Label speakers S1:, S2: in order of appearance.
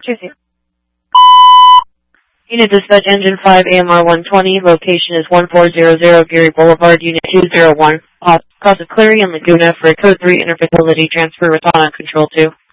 S1: Choosing.
S2: Unit Dispatch Engine 5 AMR 120. Location is 1400 Geary Boulevard, Unit 201. Cross of Cleary and Laguna for a Code 3 Interfacility Transfer with on Control 2.